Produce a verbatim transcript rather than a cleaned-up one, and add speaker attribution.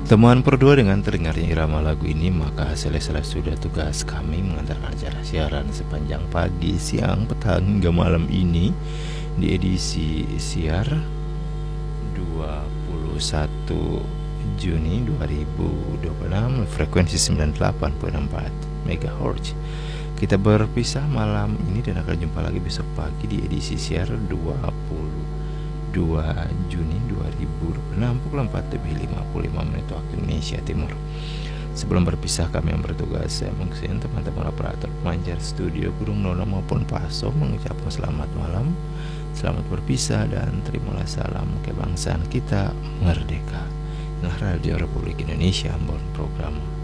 Speaker 1: Temuan berdua dengan terdengarnya irama lagu ini, maka selesai sudah tugas kami mengantarkan acara siaran sepanjang pagi, siang, petang hingga malam ini di edisi siar dua puluh satu Juni dua ribu dua puluh enam, frekuensi sembilan puluh delapan koma empat megahertz. Kita berpisah malam ini dan akan jumpa lagi besok pagi di edisi siar dua puluh dua Juni dua ribu dua puluh enam pukul empat lebih lima puluh lima menit waktu Indonesia Timur. Sebelum berpisah, kami yang bertugas, saya mengisikan teman-teman operator pemancar studio Burung Nona maupun Paso mengucapkan selamat malam, selamat berpisah, dan terimalah salam kebangsaan kita merdeka. Inilah Radio Republik Indonesia, Ambon program